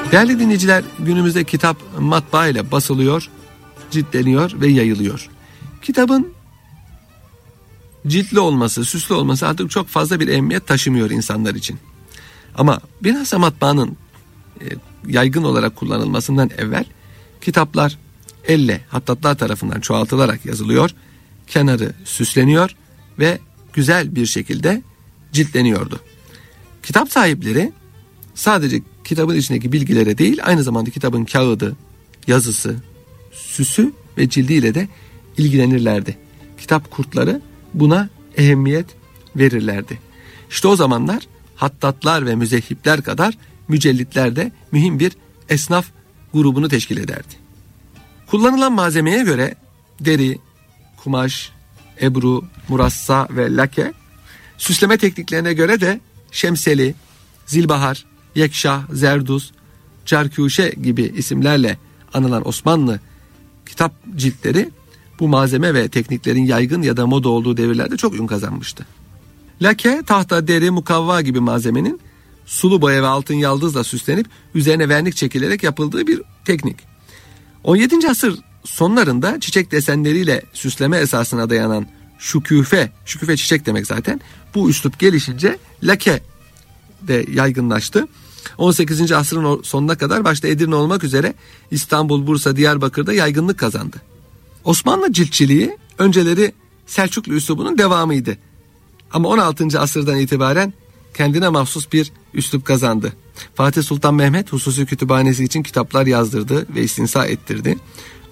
Değerli dinleyiciler, günümüzde kitap matbaa ile basılıyor, ciltleniyor ve yayılıyor. Kitabın ciltli olması, süslü olması artık çok fazla bir ehemmiyet taşımıyor insanlar için. Ama bilhassa matbaanın yaygın olarak kullanılmasından evvel kitaplar elle hattatlar tarafından çoğaltılarak yazılıyor, kenarı süsleniyor ve güzel bir şekilde ciltleniyordu. Kitap sahipleri sadece kitabın içindeki bilgilere değil, aynı zamanda kitabın kağıdı, yazısı, süsü ve cildiyle de ilgilenirlerdi. Kitap kurtları buna ehemmiyet verirlerdi. İşte o zamanlar hattatlar ve müzehhipler kadar mücellitler de mühim bir esnaf grubunu teşkil ederdi. Kullanılan malzemeye göre deri, kumaş, ebru, murassa ve lake, süsleme tekniklerine göre de şemseli, zilbahar, yekşah, zerduz, carkuşe gibi isimlerle anılan Osmanlı kitap ciltleri bu malzeme ve tekniklerin yaygın ya da moda olduğu devirlerde çok ün kazanmıştı. Lake, tahta, deri, mukavva gibi malzemenin sulu boya ve altın yaldızla süslenip üzerine vernik çekilerek yapıldığı bir teknik. 17. asır sonlarında çiçek desenleriyle süsleme esasına dayanan şüküfe çiçek demek zaten, bu üslup gelişince lake de yaygınlaştı. 18. asrın sonuna kadar başta Edirne olmak üzere İstanbul, Bursa, Diyarbakır'da yaygınlık kazandı. Osmanlı ciltçiliği önceleri Selçuklu üslubunun devamıydı. Ama 16. asırdan itibaren kendine mahsus bir üslup kazandı. Fatih Sultan Mehmet hususi kütüphanesi için kitaplar yazdırdı ve istinsa ettirdi.